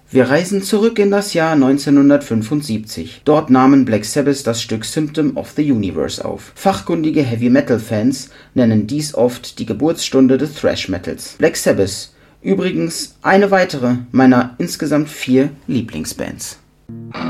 Wir reisen zurück in das Jahr 1975. Dort nahmen Black Sabbath das Stück Symptom of the Universe auf. Fachkundige Heavy-Metal-Fans nennen dies oft die Geburtsstunde des Thrash-Metals. Black Sabbath, übrigens eine weitere meiner insgesamt 4 Lieblingsbands.